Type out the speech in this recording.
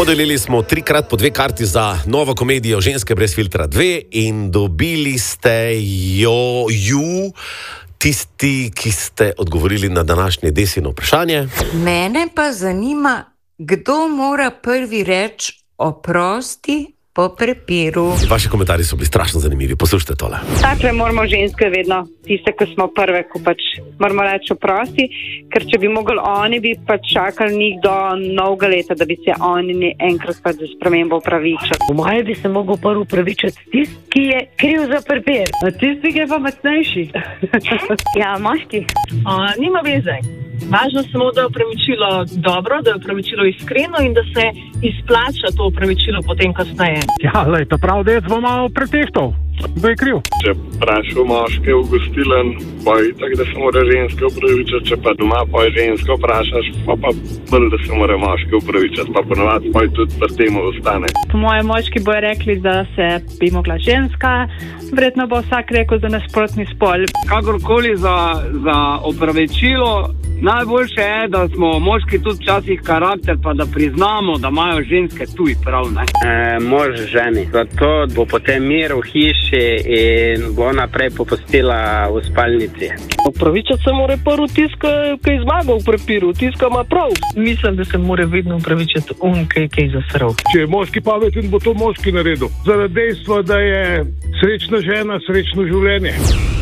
Podelili smo 3x po 2 karti za novo komedijo Ženske brez filtra 2 in dobili ste ju tisti, ki ste odgovorili na današnje Desino vprašanje. Mene pa zanima, kdo mora prvi reči oprosti po prepiru. Vaši komentarji so bili strašno zanimivi. Poslušajte tole. Takle moramo ženske vedno, tiste, ki smo prve, ko pač moramo reči oprosti, ker če bi mogli oni, bi pač čakali njih do novega leta, da bi se oni enkrat pač za spremembo upravičili. Po moje bi se mogel prvi upravičiti tisti, ki je kriv za prepir. Tisti, ki je pa močnejši. Ja, moški. Nima veze. Važno samo, da je opravičilo dobro, da je opravičilo iskreno in da se izplača to opravičilo potem kasneje. Ja, lejte, prav dec bo malo pretehtal. Kdo je kriv? Če vprašal moške v gostilen, pa je tako, da se mora ženska upravičiti, če pa doma pa je ženska vprašaš, pa bolj, da se mora moške upravičiti, pa ponovadi pa je tudi pri temu ostane. Po moje moški bojo rekli, da se bi mogla ženska, verjetno bo vsak rekel za nasprotni spol. Kakorkoli za opravičilo, najboljše je, da smo moški tudi včasih karakter, pa da priznamo, da imajo ženske tuj prav, ne? Mož ženi, zato bo potem mir v hiši in bo naprej popustila v spalnici. Upravičati se mora prvi tisk, ki je zmagal v prepiru, tisk ima prav. Mislim, da se mora vedno upravičiti ki je zasral. Če je moški pameten, bo to moški naredil. Zaradi dejstva, da je srečna žena, srečno življenje.